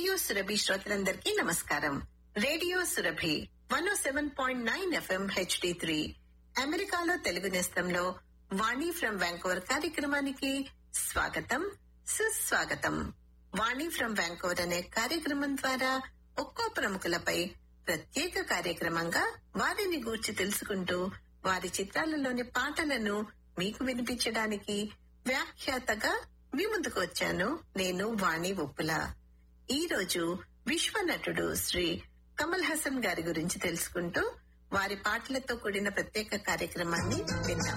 Radio Surabhi శ్రోతలందరికీ నమస్కారం. Radio Surabhi 107.9 FM HD3 అమెరికాలో తెలుగు నేస్తంలో వాణి ఫ్రం వ్యాంకోవర్ కార్యక్రమానికి స్వాగతం, సుస్వాగతం. వాణి ఫ్రం వ్యాంకోవర్ అనే కార్యక్రమం ద్వారా ఒక్కో ప్రముఖులపై ప్రత్యేక కార్యక్రమంగా వారిని గూర్చి తెలుసుకుంటూ వారి చిత్రాలలోని పాటలను మీకు వినిపించడానికి వ్యాఖ్యాతగా మీ ముందుకు వచ్చాను. నేను వాణి ఉప్పుల. ఈ రోజు విశ్వనటుడు శ్రీ కమల్ హాసన్ గారి గురించి తెలుసుకుంటూ వారి పాటలతో కూడిన ప్రత్యేక కార్యక్రమాన్ని విందాం.